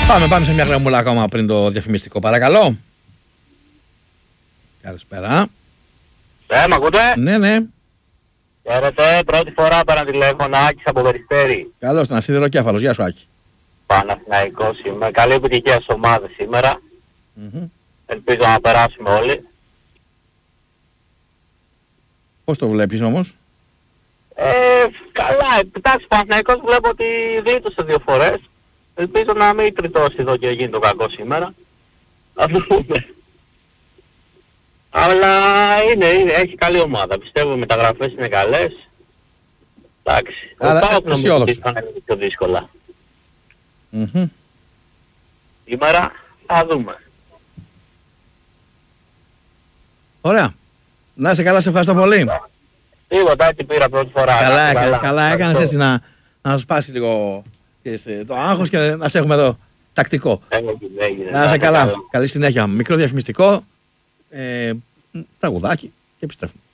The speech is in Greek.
Πάμε σε μια γραμμούλα ακόμα πριν το διαφημιστικό, παρακαλώ. Καλησπέρα. Μ' ακούτε? Ναι. Χαίρετε, πρώτη φορά παίρνω τηλέφωνο, Άκης από Περιστέρι. Καλώς, τον Σιδηροκέφαλος. Γεια σου, Άκη. Παναθηναϊκός είμαι. Καλή επιτυχία στις ομάδες σήμερα. Ελπίζω να περάσουμε όλοι. Πώς το βλέπεις όμως? Καλά, εντάξει, Παναθηναϊκός βλέπω ότι γλίτωσε 2 φορές. Ελπίζω να μην τριτώσει εδώ και γίνει το κακό σήμερα. Να δούμε. Αλλά έχει καλή ομάδα. Πιστεύω οι μεταγραφές είναι καλές. Εντάξει. Άρα, Ο ΠΑΟΚ νομίζω ότι αισιόδοξος. θα είναι πιο δύσκολα. Σήμερα θα δούμε. Ωραία. Να είσαι καλά, σε ευχαριστώ πολύ. Τίποτα, έτσι πήρα πρώτη φορά. Καλά έκανες έτσι να σου σπάσει λίγο το άγχος και να σε έχουμε εδώ τακτικό. Έγινε. Να είσαι καλά. Καλή συνέχεια. Μικρό διαφημιστικό, τραγουδάκι και επιστρέφουμε.